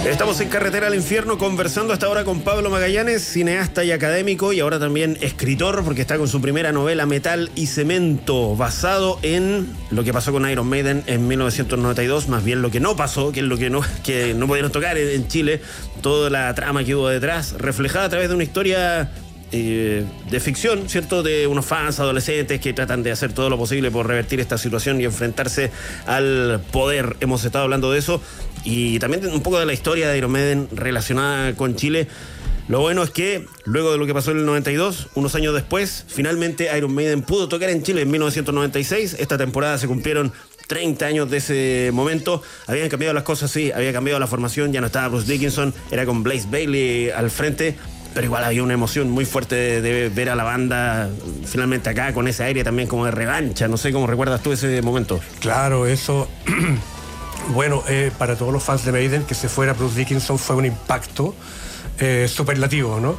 Estamos en Carretera al Infierno conversando hasta ahora con Pablo Magallanes, cineasta y académico, y ahora también escritor, porque está con su primera novela Metal y Cemento, basado en lo que pasó con Iron Maiden en 1992, más bien lo que no pasó, que es lo que no pudieron tocar en Chile, toda la trama que hubo detrás, reflejada a través de una historia de ficción, ¿cierto? De unos fans adolescentes que tratan de hacer todo lo posible por revertir esta situación y enfrentarse al poder. Hemos estado hablando de eso y también un poco de la historia de Iron Maiden relacionada con Chile. Lo bueno es que luego de lo que pasó en el 92, unos años después, finalmente Iron Maiden pudo tocar en Chile en 1996. Esta temporada se cumplieron 30 años de ese momento. Habían cambiado las cosas, sí, había cambiado la formación, ya no estaba Bruce Dickinson, era con Blaze Bayley al frente, pero igual había una emoción muy fuerte de ver a la banda finalmente acá con ese aire también como de revancha. No sé cómo recuerdas tú ese momento. Claro, eso bueno, para todos los fans de Maiden, que se fuera Bruce Dickinson fue un impacto superlativo, ¿no?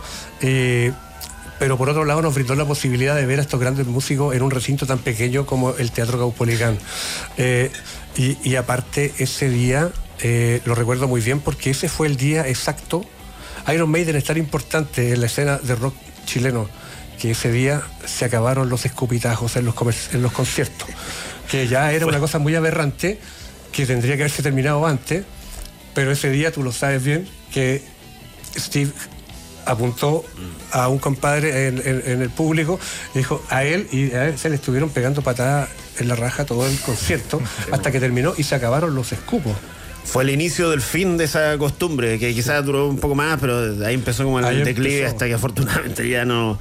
Pero por otro lado nos brindó la posibilidad de ver a estos grandes músicos en un recinto tan pequeño como el Teatro Caupolicán. Y aparte ese día lo recuerdo muy bien porque ese fue el día exacto. Iron Maiden es tan importante en la escena de rock chileno que ese día se acabaron los escupitajos en los conciertos, que ya era una cosa muy aberrante que tendría que haberse terminado antes, pero ese día tú lo sabes bien que Steve apuntó a un compadre en el público, dijo a él se le estuvieron pegando patadas en la raja todo el concierto hasta que terminó y se acabaron los escupos. Fue el inicio del fin de esa costumbre, que quizás duró un poco más, pero ahí empezó como el declive hasta que afortunadamente ya no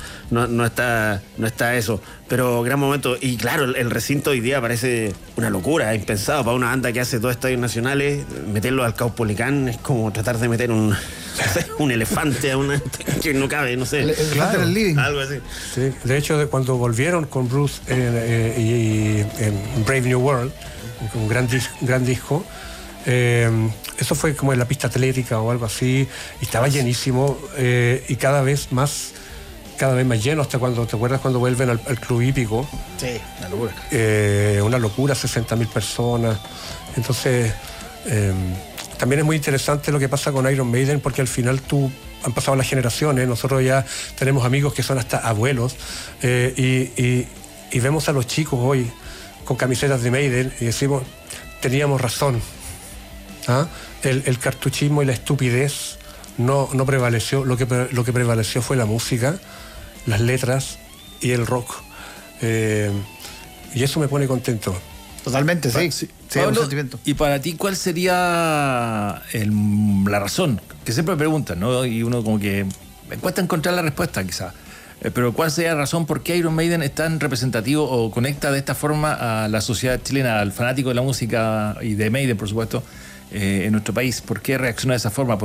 está eso. Pero gran momento. Y claro, el recinto hoy día parece una locura, impensado para una banda que hace dos estadios nacionales. Meterlo al Caupolicán es como tratar de meter un elefante a una que no cabe, no sé. El elefante en el living. Algo así. Sí, de hecho, cuando volvieron con Bruce en Brave New World, un gran disco, eso fue como en la pista atlética o algo así, y estaba llenísimo, y cada vez más lleno, hasta cuando, ¿te acuerdas cuando vuelven al Club Hípico? Sí, una locura. Una locura, 60.000 personas. Entonces, también es muy interesante lo que pasa con Iron Maiden, porque al final han pasado las generaciones, nosotros ya tenemos amigos que son hasta abuelos, y vemos a los chicos hoy con camisetas de Maiden y decimos, teníamos razón. El cartuchismo y la estupidez no prevaleció. Lo que prevaleció fue la música, las letras y el rock, y eso me pone contento. Totalmente, sí. Pablo, un sentimiento. y para ti, ¿cuál sería la razón? Que siempre preguntan, ¿no? Y uno como que me cuesta encontrar la respuesta quizás. Pero ¿cuál sería la razón por qué Iron Maiden es tan representativo o conecta de esta forma a la sociedad chilena, al fanático de la música y de Maiden, por supuesto, en nuestro país? ¿Por qué reacciona de esa forma?